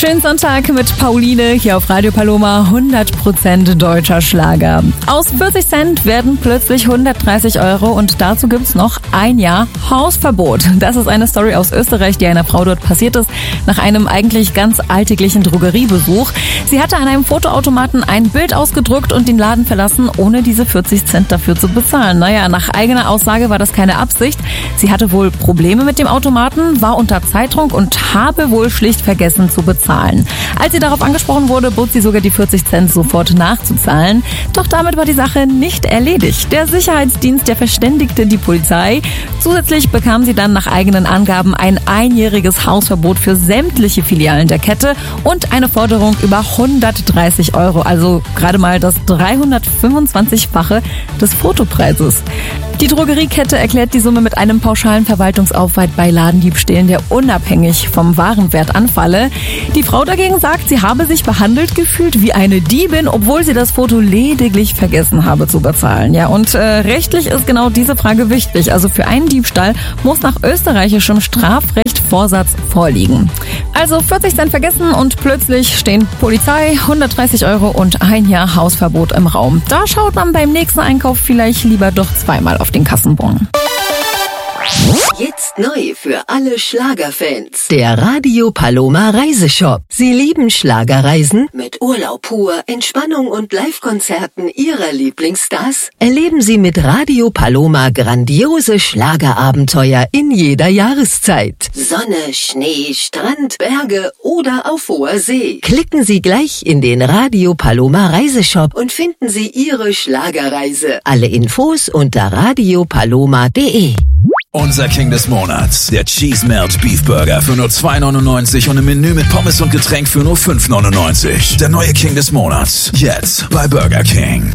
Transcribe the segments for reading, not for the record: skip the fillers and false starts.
Schönen Sonntag mit Pauline hier auf Radio Paloma, 100% deutscher Schlager. Aus 40 Cent werden plötzlich 130 Euro und dazu gibt's noch ein Jahr Hausverbot. Das ist eine Story aus Österreich, die einer Frau dort passiert ist, nach einem eigentlich ganz alltäglichen Drogeriebesuch. Sie hatte an einem Fotoautomaten ein Bild ausgedruckt und den Laden verlassen, ohne diese 40 Cent dafür zu bezahlen. Naja, nach eigener Aussage war das keine Absicht. Sie hatte wohl Probleme mit dem Automaten, war unter Zeitdruck und habe wohl schlicht vergessen zu bezahlen. Als sie darauf angesprochen wurde, bot sie sogar die 40 Cent sofort nachzuzahlen. Doch damit war die Sache nicht erledigt. Der Sicherheitsdienst, der verständigte die Polizei. Zusätzlich bekam sie dann nach eigenen Angaben ein einjähriges Hausverbot für sämtliche Filialen der Kette und eine Forderung über 130 Euro, also gerade mal das 325-fache des Fotopreises. Die Drogeriekette erklärt die Summe mit einem pauschalen Verwaltungsaufwand bei Ladendiebstählen, der unabhängig vom Warenwert anfalle. Die Frau dagegen sagt, sie habe sich behandelt gefühlt wie eine Diebin, obwohl sie das Foto lediglich vergessen habe zu bezahlen. Ja, und rechtlich ist genau diese Frage wichtig. Also für einen Diebstahl muss nach österreichischem Strafrecht Vorsatz vorliegen. Also 40 Cent vergessen und plötzlich stehen Polizei, 130 Euro und ein Jahr Hausverbot im Raum. Da schaut man beim nächsten Einkauf vielleicht lieber doch zweimal auf den Kassenbon. Jetzt neu für alle Schlagerfans. Der Radio Paloma Reiseshop. Sie lieben Schlagerreisen? Mit Urlaub pur, Entspannung und Live-Konzerten Ihrer Lieblingsstars? Erleben Sie mit Radio Paloma grandiose Schlagerabenteuer in jeder Jahreszeit. Sonne, Schnee, Strand, Berge oder auf hoher See. Klicken Sie gleich in den Radio Paloma Reiseshop und finden Sie Ihre Schlagerreise. Alle Infos unter radiopaloma.de. Unser King des Monats, der Cheese Melt Beef Burger für nur 2,99 und im Menü mit Pommes und Getränk für nur 5,99. Der neue King des Monats, jetzt bei Burger King.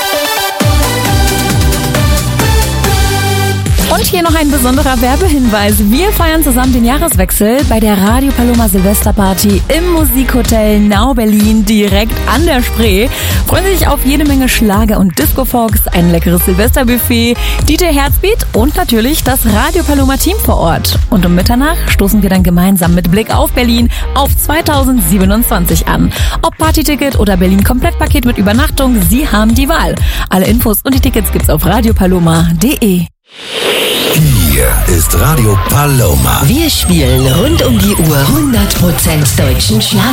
Und hier noch ein besonderer Werbehinweis. Wir feiern zusammen den Jahreswechsel bei der Radio Paloma Silvesterparty im Musikhotel Now Berlin direkt an der Spree. Freuen Sie sich auf jede Menge Schlager und Disco-Fox, ein leckeres Silvesterbuffet, DJ Herzbeat und natürlich das Radio Paloma Team vor Ort. Und um Mitternacht stoßen wir dann gemeinsam mit Blick auf Berlin auf 2027 an. Ob Partyticket oder Berlin-Komplettpaket mit Übernachtung, Sie haben die Wahl. Alle Infos und die Tickets gibt's auf radiopaloma.de. Hier ist Radio Paloma. Wir spielen rund um die Uhr 100% deutschen Schlager.